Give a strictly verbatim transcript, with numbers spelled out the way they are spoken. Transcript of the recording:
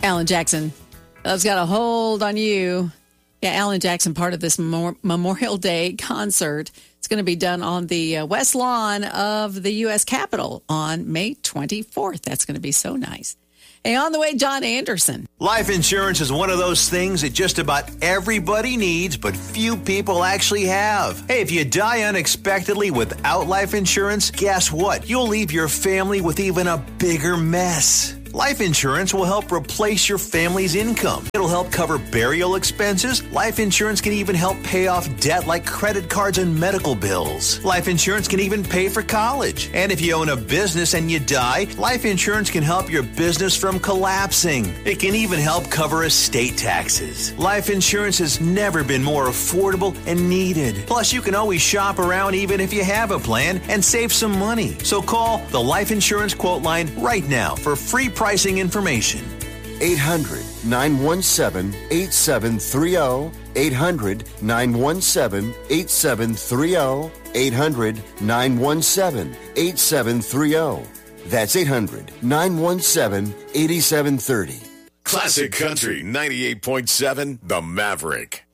Alan Jackson. That's got a hold on you. Yeah, Alan Jackson, part of this Memorial Day concert. It's going to be done on the uh, west lawn of the U S Capitol on May twenty-fourth. That's going to be so nice. Hey, on the way, John Anderson. Life insurance is one of those things that just about everybody needs, but few people actually have. Hey, if you die unexpectedly without life insurance, guess what? You'll leave your family with even a bigger mess. Life insurance will help replace your family's income. It'll help cover burial expenses. Life insurance can even help pay off debt like credit cards and medical bills. Life insurance can even pay for college. And if you own a business and you die, life insurance can help your business from collapsing. It can even help cover estate taxes. Life insurance has never been more affordable and needed. Plus, you can always shop around even if you have a plan and save some money. So call the Life Insurance Quote Line right now for free pricing information. eight hundred, nine one seven, eight seven three zero. eight hundred, nine one seven, eight seven three zero. eight hundred, nine one seven, eight seven three zero. That's eight hundred, nine one seven, eight seven three zero. Classic Country ninety-eight point seven, The Maverick.